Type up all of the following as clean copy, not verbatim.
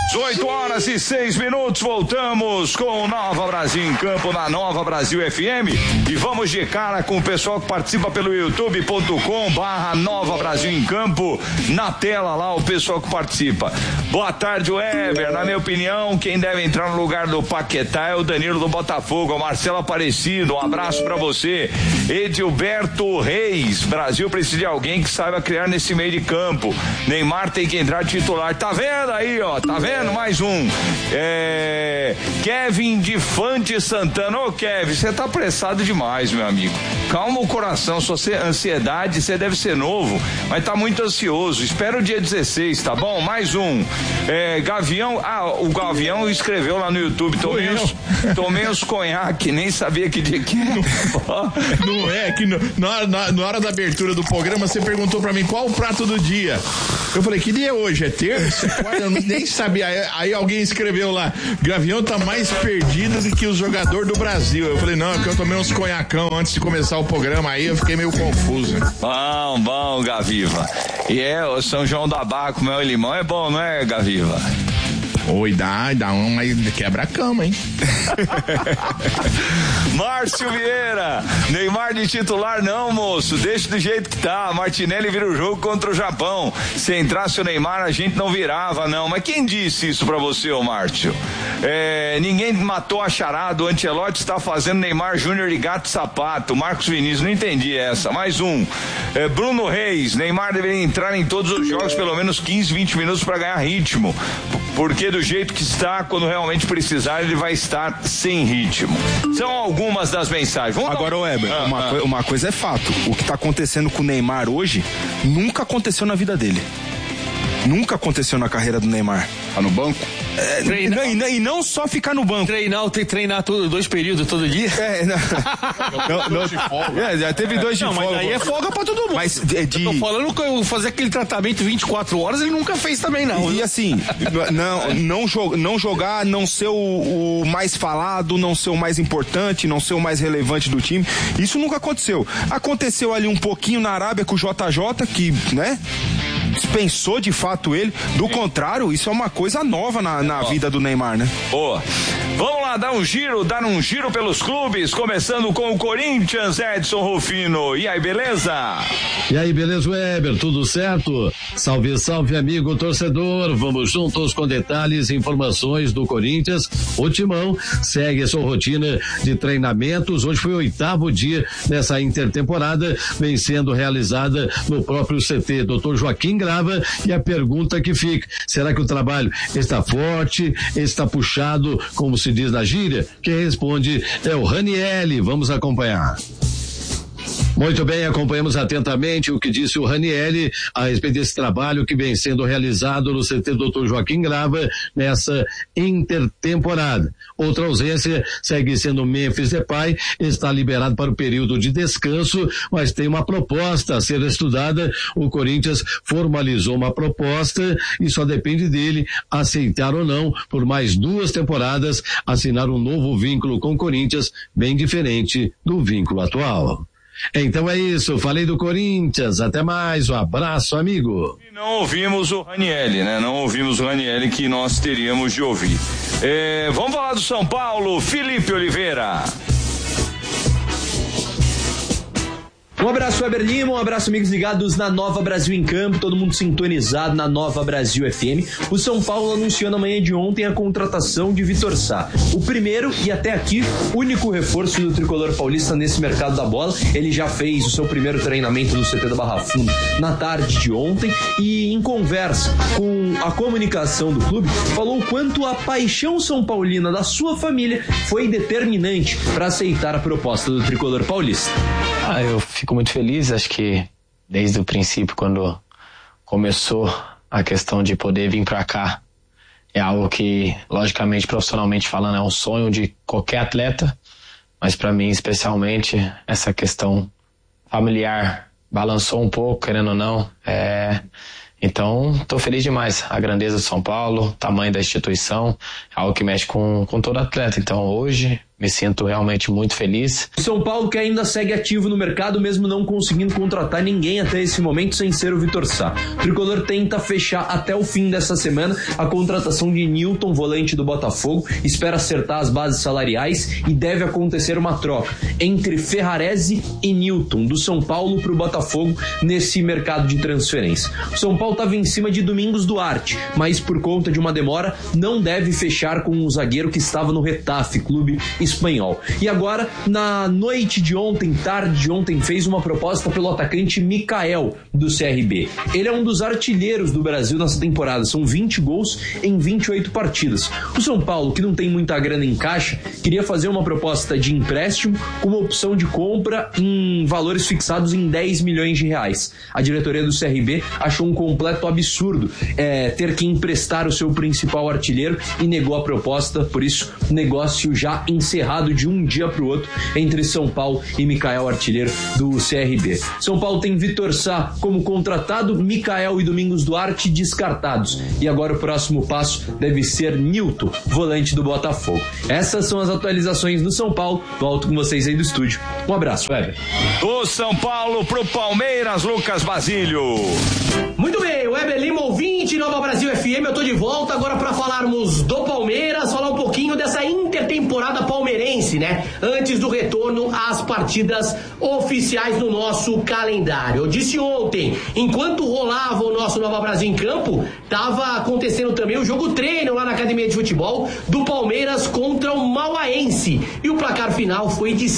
8h06, voltamos com Nova Brasil em Campo na Nova Brasil FM e vamos de cara com o pessoal que participa pelo youtube.com/Nova Brasil em Campo, na tela lá o pessoal que participa. Boa tarde, Weber. Na minha opinião, quem deve entrar no lugar do Paquetá é o Danilo do Botafogo, o Marcelo Aparecido, um abraço pra você. Edilberto Reis, Brasil precisa de alguém que saiba criar nesse meio de campo. Neymar tem que entrar titular, tá vendo aí, ó, tá vendo? Mais um. Kevin de Fante Santana. Ô Kevin, você tá apressado demais, meu amigo. Calma o coração, só ansiedade, você deve ser novo, mas tá muito ansioso. Espera o dia 16, tá bom? Mais um. Gavião, o Gavião escreveu lá no YouTube, tomei uns conhaque, nem sabia que dia que é. Não é, que na hora da abertura do programa você perguntou pra mim qual o prato do dia. Eu falei, que dia é hoje? É terça? Quarta? Eu nem sabia. Aí alguém escreveu lá, Gavião tá mais perdido do que o jogador do Brasil. Eu falei, não, é que eu tomei uns conhacão antes de começar o programa, aí eu fiquei meio confuso. Bom, Gaviva. E o São João da Barra com mel e limão é bom, não é, Gaviva? Oi, dá mas quebra a cama, hein? Márcio Vieira, Neymar de titular não, moço, deixa do jeito que tá. Martinelli vira o jogo contra o Japão. Se entrasse o Neymar, a gente não virava, não. Mas quem disse isso pra você, ô Márcio? Ninguém matou a charada, o Ancelotti está fazendo Neymar Júnior de gato e sapato. Marcos Vinícius, não entendi essa. Mais um. Bruno Reis, Neymar deveria entrar em todos os jogos pelo menos 15, 20 minutos pra ganhar ritmo. Porque do jeito que está, quando realmente precisar, ele vai estar sem ritmo. São algumas das mensagens. Agora, Weber, uma coisa é fato. O que está acontecendo com o Neymar hoje nunca aconteceu na vida dele. Nunca aconteceu na carreira do Neymar. Tá no banco? E não só ficar no banco. Treinar 2 períodos todo dia? Já teve 2 de folga. Mas aí é folga pra todo mundo. Mas eu tô falando que eu fazer aquele tratamento 24 horas, ele nunca fez também, não. E assim, não jogar, não ser o mais falado, não ser o mais importante, não ser o mais relevante do time, isso nunca aconteceu. Aconteceu ali um pouquinho na Arábia com o JJ, que, né, dispensou de fato ele. Do contrário, isso é uma coisa nova na vida do Neymar, né? Boa. Vamos lá, dar um giro pelos clubes, começando com o Corinthians, Edson Rufino. E aí, beleza? E aí, beleza, Weber? Tudo certo? Salve, salve, amigo torcedor. Vamos juntos com detalhes e informações do Corinthians. O Timão segue a sua rotina de treinamentos. Hoje foi o 8º dia dessa intertemporada, vem sendo realizada no próprio CT Dr. Joaquim Grava. E a pergunta que fica, será que o trabalho está forte, está puxado, como se diz na gíria? Quem responde é o Ranielli. Vamos acompanhar. Muito bem, acompanhamos atentamente o que disse o Ranielli a respeito desse trabalho que vem sendo realizado no CT Dr. Joaquim Grava nessa intertemporada. Outra ausência segue sendo o Memphis Depay, está liberado para o período de descanso, mas tem uma proposta a ser estudada. O Corinthians formalizou uma proposta e só depende dele aceitar ou não, por mais 2 temporadas, assinar um novo vínculo com o Corinthians, bem diferente do vínculo atual. Então é isso, falei do Corinthians, até mais, um abraço, amigo. E não ouvimos o Ranielli, né? Não ouvimos o Ranielli que nós teríamos de ouvir. Vamos falar do São Paulo, Felipe Oliveira. Um abraço, Weber Lima, um abraço, amigos ligados na Nova Brasil em Campo, todo mundo sintonizado na Nova Brasil FM. O São Paulo anunciou na manhã de ontem a contratação de Vitor Sá. O primeiro e até aqui único reforço do tricolor paulista nesse mercado da bola. Ele já fez o seu primeiro treinamento no CT da Barra Funda na tarde de ontem e, em conversa com a comunicação do clube, falou o quanto a paixão são paulina da sua família foi determinante para aceitar a proposta do tricolor paulista. Eu fico muito feliz, acho que desde o princípio, quando começou a questão de poder vir para cá, é algo que, logicamente, profissionalmente falando, é um sonho de qualquer atleta, mas para mim, especialmente, essa questão familiar balançou um pouco, querendo ou não. Então, estou feliz demais. A grandeza do São Paulo, o tamanho da instituição, é algo que mexe com todo atleta. Então, hoje, Me sinto realmente muito feliz. O São Paulo que ainda segue ativo no mercado, mesmo não conseguindo contratar ninguém até esse momento, sem ser o Vitor Sá. O tricolor tenta fechar até o fim dessa semana a contratação de Newton, volante do Botafogo, espera acertar as bases salariais e deve acontecer uma troca entre Ferrarese e Newton, do São Paulo para o Botafogo, nesse mercado de transferência. O São Paulo estava em cima de Domingos Duarte, mas por conta de uma demora não deve fechar com um zagueiro que estava no Retafe, clube espanhol. E agora, na noite de ontem, tarde de ontem, fez uma proposta pelo atacante Mikael, do CRB. Ele é um dos artilheiros do Brasil nessa temporada, são 20 gols em 28 partidas. O São Paulo, que não tem muita grana em caixa, queria fazer uma proposta de empréstimo com uma opção de compra em valores fixados em 10 milhões de reais. A diretoria do CRB achou um completo absurdo ter que emprestar o seu principal artilheiro e negou a proposta, por isso, negócio já encerrado de um dia para o outro entre São Paulo e Mikael, artilheiro do CRB. São Paulo tem Vitor Sá como contratado, Mikael e Domingos Duarte descartados. E agora o próximo passo deve ser Newton, volante do Botafogo. Essas são as atualizações do São Paulo. Volto com vocês aí do estúdio. Um abraço, Weber. Do São Paulo pro Palmeiras, Lucas Basílio. Muito bem, Weber Lima, ouvinte Nova Brasil FM, eu tô de volta agora para falarmos do Palmeiras, falar um pouquinho dessa intertemporada palmeirense, né? Antes do retorno às partidas oficiais no nosso calendário. Eu disse ontem, enquanto rolava o nosso Nova Brasil em campo, tava acontecendo também o jogo treino lá na Academia de Futebol do Palmeiras contra o Mauaense. E o placar final foi de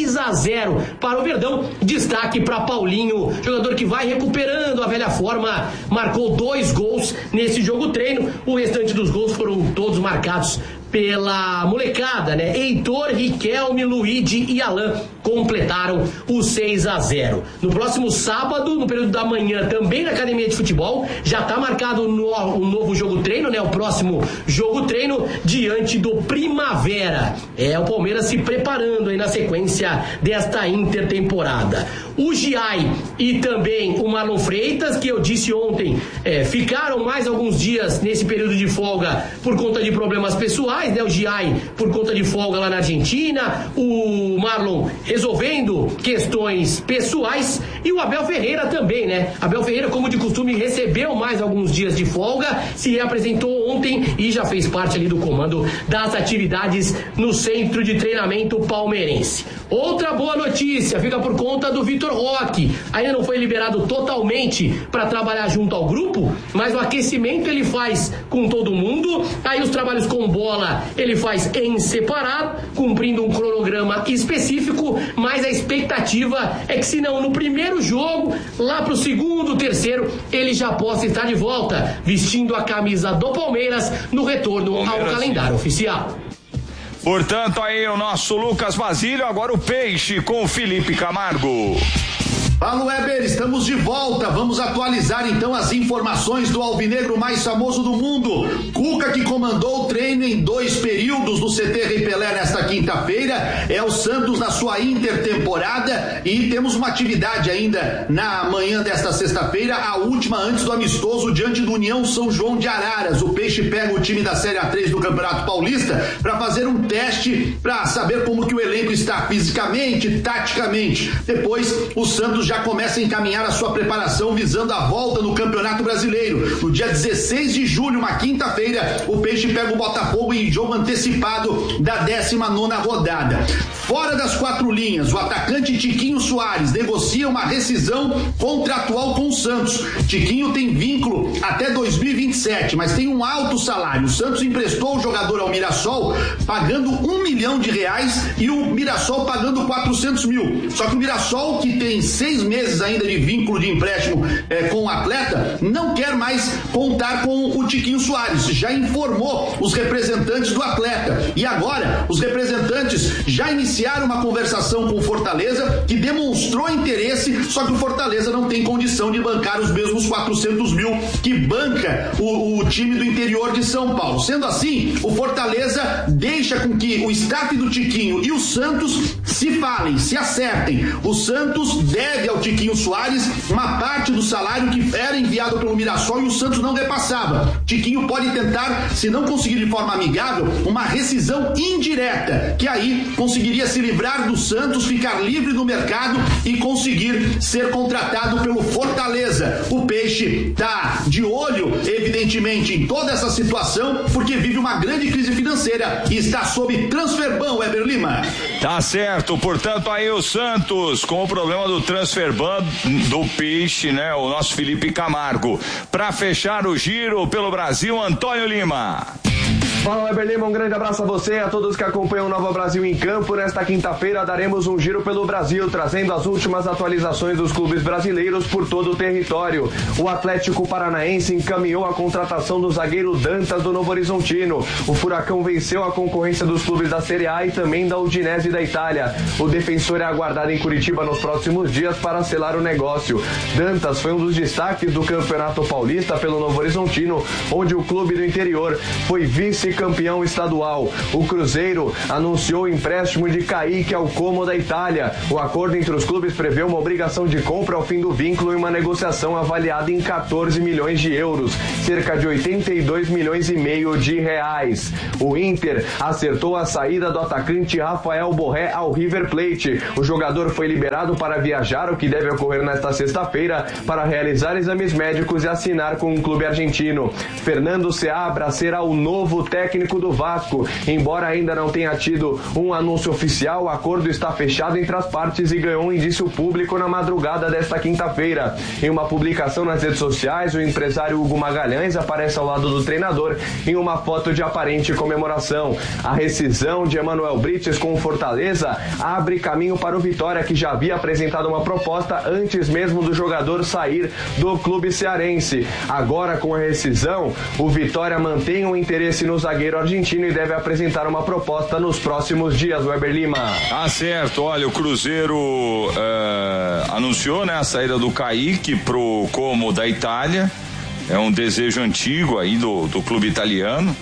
6-0 para o Verdão. Destaque para Paulinho, jogador que vai recuperando a velha forma, marcou 2 gols nesse jogo treino. O restante dos gols foram todos marcados pela molecada, né? Heitor, Riquelme, Luigi e Alan completaram o 6-0. No próximo sábado, no período da manhã, também na Academia de Futebol, já está marcado um novo jogo treino, né? O próximo jogo treino diante do Primavera. É o Palmeiras se preparando aí na sequência desta intertemporada. O Giai e também o Marlon Freitas, que eu disse ontem, ficaram mais alguns dias nesse período de folga por conta de problemas pessoais, né? O Giai por conta de folga lá na Argentina, o Marlon resolvendo questões pessoais e o Abel Ferreira também, né? Abel Ferreira, como de costume, recebeu mais alguns dias de folga, se reapresentou ontem e já fez parte ali do comando das atividades no centro de treinamento palmeirense. Outra boa notícia fica por conta do Vitor Roque. Ainda não foi liberado totalmente para trabalhar junto ao grupo, mas o aquecimento ele faz com todo mundo, aí os trabalhos com bola ele faz em separado, cumprindo um cronograma específico, mas a expectativa é que se não no primeiro jogo, lá pro segundo, terceiro, ele já possa estar de volta, vestindo a camisa do Palmeiras no retorno ao calendário oficial. Portanto, aí o nosso Lucas Basílio, agora o Peixe com o Felipe Camargo. Fala, Weber, estamos de volta. Vamos atualizar então as informações do alvinegro mais famoso do mundo. Cuca, que comandou o treino em 2 períodos no CT Rei Pelé nesta quinta-feira, é o Santos na sua intertemporada e temos uma atividade ainda na manhã desta sexta-feira, a última antes do amistoso diante do União São João de Araras. O Peixe pega o time da Série A3 do Campeonato Paulista para fazer um teste para saber como que o elenco está fisicamente, taticamente. Depois o Santos já começa a encaminhar a sua preparação visando a volta no Campeonato Brasileiro. No dia 16 de julho, uma quinta-feira, o Peixe pega o Botafogo em jogo antecipado da 19ª rodada. Fora das 4 linhas, o atacante Tiquinho Soares negocia uma rescisão contratual com o Santos. Tiquinho tem vínculo até 2027, mas tem um alto salário. O Santos emprestou o jogador ao Mirassol pagando R$1 milhão e o Mirassol pagando 400 mil. Só que o Mirassol, que tem 6 meses ainda de vínculo de empréstimo com o atleta, não quer mais contar com o Tiquinho Soares. Já informou os representantes do atleta. E agora, os representantes já iniciaram uma conversação com o Fortaleza, que demonstrou interesse, só que o Fortaleza não tem condição de bancar os mesmos 400 mil que banca o time do interior de São Paulo. Sendo assim, o Fortaleza deixa com que o staff do Tiquinho e o Santos se falem, se acertem. O Santos deve ao Tiquinho Soares uma parte do salário que era enviado pelo Mirassol e o Santos não repassava. Tiquinho pode tentar, se não conseguir de forma amigável, uma rescisão indireta, que aí conseguiria se livrar do Santos, ficar livre no mercado e conseguir ser contratado pelo Fortaleza. O Peixe tá de olho, evidentemente, em toda essa situação, porque vive uma grande crise financeira e está sob transferban, Weber Lima. Tá certo, portanto aí o Santos com o problema do transferban do Peixe, né? O nosso Felipe Camargo. Para fechar o giro pelo Brasil, Antônio Lima. Fala, Weber Lima, um grande abraço a você e a todos que acompanham o Nova Brasil em Campo. Nesta quinta-feira daremos um giro pelo Brasil, trazendo as últimas atualizações dos clubes brasileiros por todo o território. O Atlético Paranaense encaminhou a contratação do zagueiro Dantas do Novo Horizontino. O Furacão venceu a concorrência dos clubes da Série A e também da Udinese da Itália. O defensor é aguardado em Curitiba nos próximos dias para selar o negócio. Dantas foi um dos destaques do Campeonato Paulista pelo Novo Horizontino, onde o clube do interior foi vice-campeão estadual. O Cruzeiro anunciou o empréstimo de Kaique ao Como da Itália. O acordo entre os clubes prevê uma obrigação de compra ao fim do vínculo e uma negociação avaliada em 14 milhões de euros, cerca de 82 milhões e meio de reais. O Inter acertou a saída do atacante Rafael Borré ao River Plate. O jogador foi liberado para viajar, o que deve ocorrer nesta sexta-feira, para realizar exames médicos e assinar com um clube argentino. Fernando Seabra será o novo técnico do Vasco. Embora ainda não tenha tido um anúncio oficial, o acordo está fechado entre as partes e ganhou um indício público na madrugada desta quinta-feira. Em uma publicação nas redes sociais, o empresário Hugo Magalhães aparece ao lado do treinador em uma foto de aparente comemoração. A rescisão de Emanuel Brites com o Fortaleza abre caminho para o Vitória, que já havia apresentado uma proposta antes mesmo do jogador sair do clube cearense. Agora, com a rescisão, o Vitória mantém o interesse no zagueiro argentino e deve apresentar uma proposta nos próximos dias, Weber Lima. Tá certo, olha, o Cruzeiro anunciou, né, a saída do Kaique pro Como da Itália. É um desejo antigo aí do clube italiano.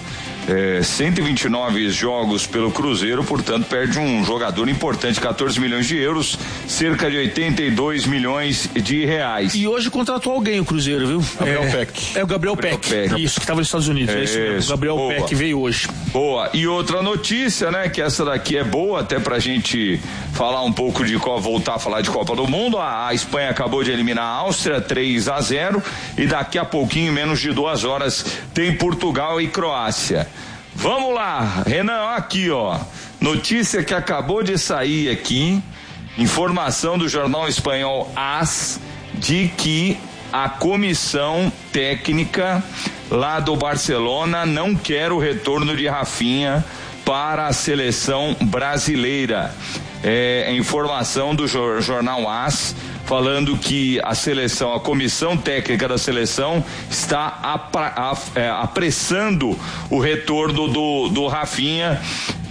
129 jogos pelo Cruzeiro, portanto perde um jogador importante, 14 milhões de euros, cerca de 82 milhões de reais. E hoje contratou alguém o Cruzeiro, viu? Gabriel Peck. É o Gabriel Peck. Isso, que estava nos Estados Unidos. É isso mesmo. O Gabriel Peck veio hoje. Boa. E outra notícia, né, que essa daqui é boa até pra gente falar um pouco voltar a falar de Copa do Mundo. A Espanha acabou de eliminar a Áustria 3-0 e daqui a pouquinho, menos de 2 horas, tem Portugal e Croácia. Vamos lá, Renan, aqui ó, notícia que acabou de sair aqui, informação do jornal espanhol AS, de que a comissão técnica lá do Barcelona não quer o retorno de Rafinha para a seleção brasileira. É informação do jornal AS, falando que a comissão técnica da seleção está apressando o retorno do Rafinha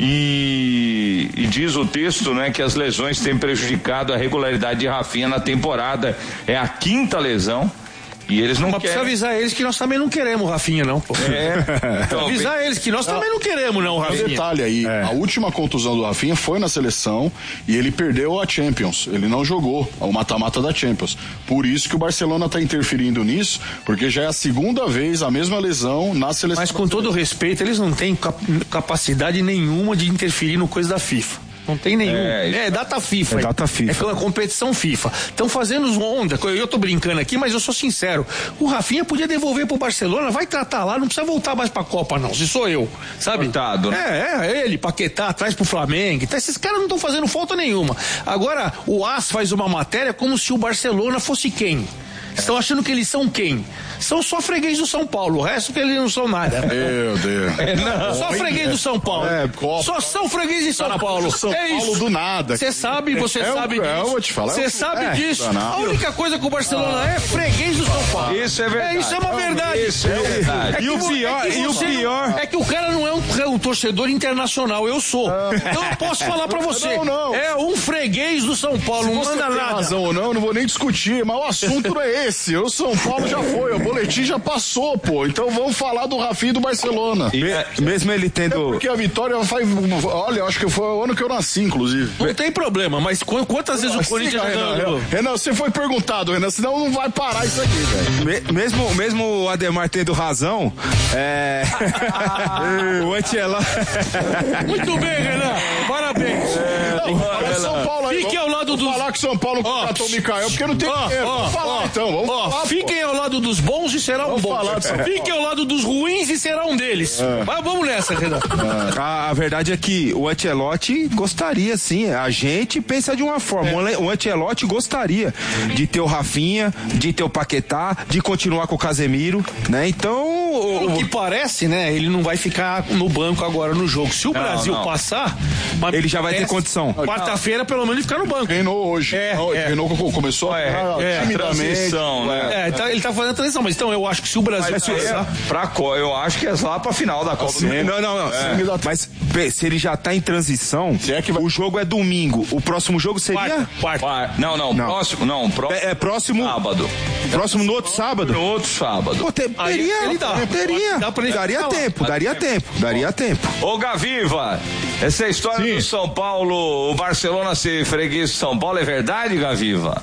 e diz o texto, né, que as lesões têm prejudicado a regularidade de Rafinha na temporada. É a 5ª lesão. E eles não querem. Precisa avisar eles que nós também não queremos o Rafinha, não, pô. Então, avisar eles que nós também não queremos, não, o Rafinha. Um detalhe aí, a última contusão do Rafinha foi na seleção e ele perdeu a Champions. Ele não jogou o mata-mata da Champions. Por isso que o Barcelona tá interferindo nisso, porque já é a 2ª vez a mesma lesão na seleção. Mas com todo respeito, eles não têm capacidade nenhuma de interferir no coisa da FIFA. Não tem nenhum. É data FIFA. É data FIFA. É pela competição FIFA. Estão fazendo onda. Eu tô brincando aqui, mas eu sou sincero. O Rafinha podia devolver pro Barcelona, vai tratar lá, não precisa voltar mais pra Copa, não. Se sou eu, sabe? Coitado, né? Ele, Paquetá, traz pro Flamengo. Então, esses caras não estão fazendo falta nenhuma. Agora, o AS faz uma matéria como se o Barcelona fosse quem? Estão achando que eles são quem? São só freguês do São Paulo, o resto que eles não são nada. Meu Deus. Só freguês do São Paulo. Só são freguês de São Paulo. São Paulo do nada. Você sabe disso. Eu vou te falar. Você sabe disso. A única coisa que o Barcelona é freguês do São Paulo. Isso é verdade. Isso é uma verdade. Isso é verdade. E o pior é que o cara não é um torcedor internacional, eu sou. Então eu posso falar pra você. Não. É um freguês do São Paulo, não manda nada. Razão ou não, eu não vou nem discutir, mas o assunto não é esse. O São Paulo já foi. boletim já passou, pô. Então vamos falar do Rafinha e do Barcelona. Mesmo ele tendo... Porque a vitória faz... Olha, eu acho que foi o ano que eu nasci, inclusive. Não tem problema, mas quantas vezes o Corinthians já ganhou? Renan, você foi perguntado, Renan, senão não vai parar isso aqui, velho. Mesmo o Ademar tendo razão, o Ancelotti... Muito bem, Renan. Parabéns. São Paulo aí. Fiquem ao lado dos... falar que São Paulo contratou o Micael, porque não tem dinheiro. Vamos falar então, vamos falar. Fiquem ao lado dos bons e será um bom. Fiquem ao lado dos ruins e será um deles. Mas vamos nessa, Renan. A verdade é que o Ancelotti gostaria, sim. A gente pensa de uma forma. O Ancelotti gostaria de ter o Rafinha, de ter o Paquetá, de continuar com o Casemiro, né? Então... O que parece, né? Ele não vai ficar no banco agora no jogo. Se o Brasil passar... Ele já vai ter condição. Quarta-feira, pelo menos, ele ficar no banco. Treinou hoje. Treinou, começou timidamente. Né? Ele tá fazendo a transição, mas então eu acho que se o Brasil eu acho que é lá pra final da Copa do Mundo. Não. Mas se ele já tá em transição, o jogo é domingo. O próximo jogo seria? Quarta. Não. Próximo sábado. Próximo no outro sábado? No outro sábado. Pô, daria tempo. Ô, Gaviva, essa história do São Paulo, o Barcelona ser freguês do São Paulo, é verdade, Gaviva?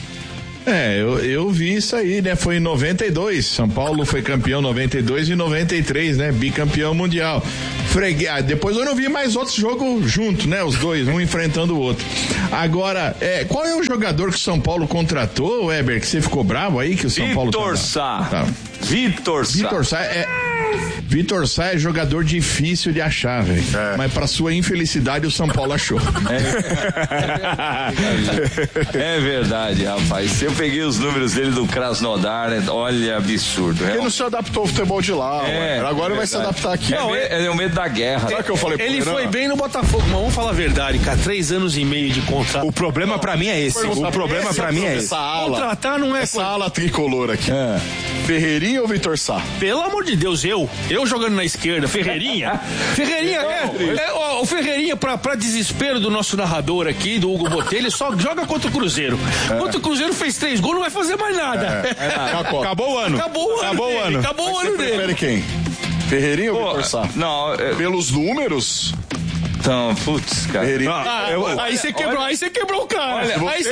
Eu vi isso aí, né? Foi em 92. São Paulo foi campeão 92 e 93, né? Bicampeão mundial. Depois eu não vi mais outros jogos juntos, né? Os dois, um enfrentando o outro. Agora, qual é o jogador que o São Paulo contratou, Weber, que você ficou bravo aí que o São Paulo... Vitor Sá. Vitor Sá é jogador difícil de achar, velho. Mas pra sua infelicidade o São Paulo achou. É verdade, rapaz. Se eu peguei os números dele do Krasnodar, né? Olha, absurdo. Ele não se adaptou ao futebol de lá. Agora vai se adaptar aqui. Não, é o medo da guerra. Sabe que eu falei ele foi bem no Botafogo, mas vamos falar a verdade, cara. 3 anos e meio de contrato. O problema pra mim é esse. Contratar não é... Essa ala tricolor aqui. Ferreirinha ou Vitor Sá? Pelo amor de Deus, eu jogando na esquerda, Ferreirinha. O Ferreirinha, pra desespero do nosso narrador aqui, do Hugo Botelho, ele só joga contra o Cruzeiro. Contra o Cruzeiro fez 3 gols, não vai fazer mais nada. Acabou o ano. Acabou o ano dele. Prefere quem? Ferreirinha ou Vitor Sá? Não, pelos números... Então, putz, cara. Aí você quebrou o cara.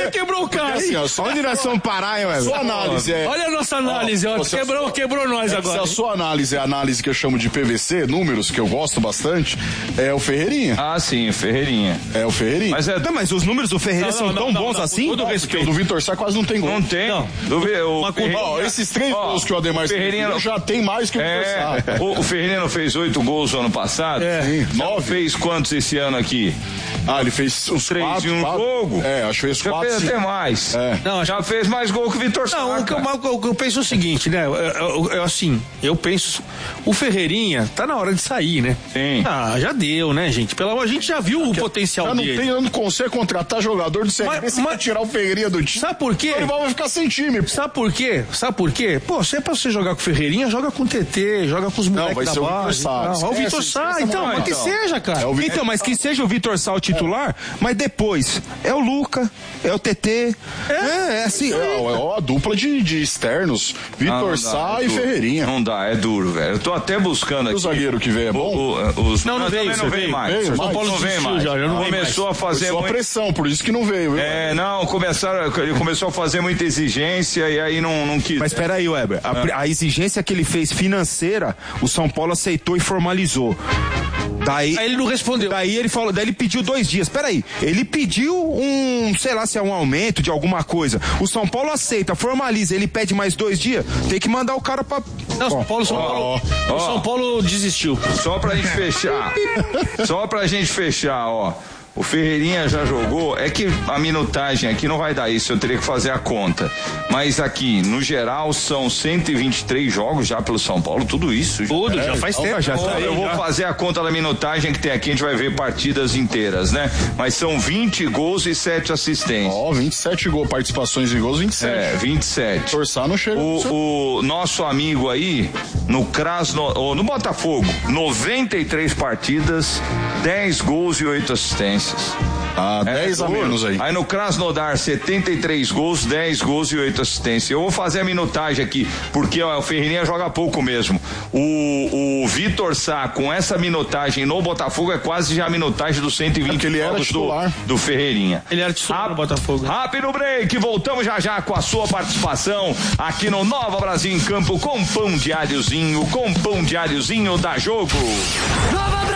Onde nós vamos parar, hein, Weber? Sua análise Olha a nossa análise, quebrou nós agora. Se a sua análise é a análise que eu chamo de PVC, números, que eu gosto bastante, é o Ferreirinha. Ah, sim, o Ferreirinha. É o Ferreirinha. Mas os números do Ferreira são tão bons assim? Todo respeito. O do Vitor Sá quase não tem gol. Não tem. Esses 3 gols que o Ademar Ferreirinha já tem mais que o Vitor Sá. O Ferreirinha não fez 8 gols no ano passado? 9. Fez quantos esse ano aqui? Ele fez os 3 em um jogo. Acho que fez 4. Já fez até mais. Não, já fez mais gol que o Vitor Sá. Não, o que eu penso é o seguinte, né? Eu penso, o Ferreirinha tá na hora de sair, né? Sim. Já deu, né, gente? A gente já viu o potencial dele. Já não tem consegue contratar jogador do Série B, mas tirar o Ferreirinha do time. Sabe por quê? O rival vai ficar sem time. Sabe por quê? Pô, se é pra você jogar com o Ferreirinha, joga com o TT, joga com os moleques da base. O Vitor Sá, mas que seja, cara. Mas que seja o Vitor Sá o titular, mas depois é o Luca, é o TT. É assim. É a dupla de externos, Vitor Sá e Ferreirinha. Não dá, é duro, velho. Eu tô até buscando aqui. O zagueiro que veio é bom? Não veio mais. São Paulo não veio mais. Começou a fazer muita pressão, por isso que não veio. Ele começou a fazer muita exigência e aí não quis. Mas espera aí, Weber. A exigência que ele fez financeira, o São Paulo aceitou e formalizou. Aí ele não respondeu. Daí ele pediu 2 dias. Peraí, ele pediu sei lá se é um aumento de alguma coisa. O São Paulo aceita, formaliza, ele pede mais 2 dias, tem que mandar o cara pra... Não, o São Paulo desistiu. Só pra gente fechar, ó. O Ferreirinha já jogou, é que a minutagem aqui não vai dar isso, eu teria que fazer a conta. Mas aqui, no geral, são 123 jogos já pelo São Paulo, tudo isso. Tudo, já faz tempo. Eu vou fazer a conta da minutagem que tem aqui, a gente vai ver partidas inteiras, né? Mas são 20 gols e 7 assistências. 27 gols, participações em gols, 27. 27. Torçar não chega. O nosso amigo aí, no Botafogo, 93 partidas, 10 gols e 8 assistências. Ah, 10 a menos aí. Aí no Krasnodar, 73 gols, 10 gols e 8 assistências. Eu vou fazer a minutagem aqui, porque ó, o Ferreirinha joga pouco mesmo. O Vitor Sá, com essa minutagem no Botafogo, é quase já a minutagem dos 120 ele era titular do Ferreirinha. Ele era titular no Botafogo. Rápido break, voltamos já com a sua participação aqui no Nova Brasil em Campo com pão de alhozinho da Jogo. Nova